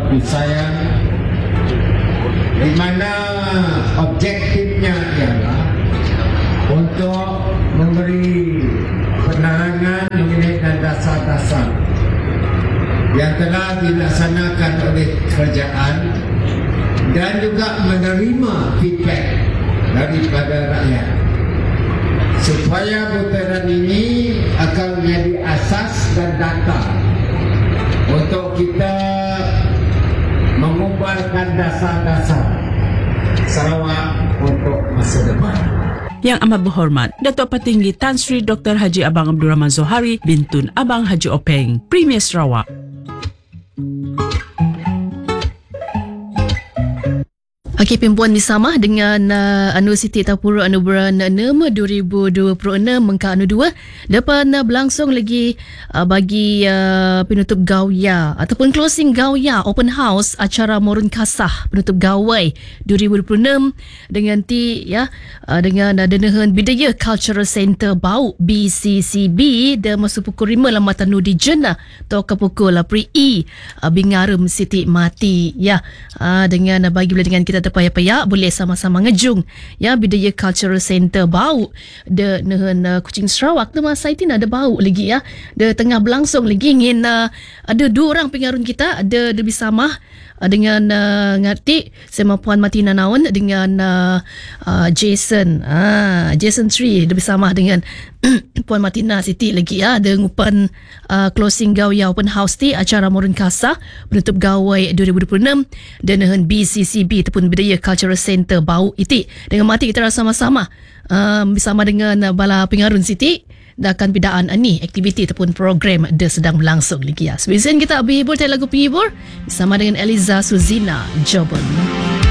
Bisaya, di mana objektifnya ialah untuk memberi penerangan mengenai dasar-dasar yang telah dilaksanakan oleh kerajaan dan juga menerima feedback daripada rakyat supaya putaran ini akan menjadi asas dan data untuk kita mengubarkan dasar-dasar Sarawak untuk masa depan. Yang amat berhormat, Datuk Petinggi Tan Sri Dr. Haji Abang Abdul Rahman Zohari Bintun Abang Haji Openg, Premier Sarawak. Okey, pimpuan disamah dengan Anu Siti Tapura Anugerah 6 2026 Mengka Anu 2 depan berlangsung lagi bagi penutup gawya ataupun closing gawya open house acara Morun Kasah penutup gawai 2026 dengan dengan Denahan Bidaya Cultural Centre Bau BCCB dan masuk pukul 5 lamatan Nudi Jena toka pukul Pri Bingarum Siti Mati dengan bagi dengan kita terpaya-paya boleh sama-sama ngejung Bidaya Cultural Centre Bau de nehan Kuching Sarawak tu masa itu ada bau lagi de tengah berlangsung lagi ingin ada dua orang pengarun kita ada lebih sama dengan ngerti sama Puan Martina Naon dengan Jason Tree lebih sama dengan Puan Martina Siti lagi ada ngupan closing gawai open house ti acara Morun Kasah penutup gawai 2026 dan dengan BCCB ataupun Bidaya Cultural Centre Bau iti dengan mati kita sama-sama bersama dengan bala pengarun Siti dah akan bidaan ni aktiviti ataupun program dia sedang berlangsung lagi Sebenarnya kita berhibur lagu penghibur bersama dengan Eliza Suzina Jobon.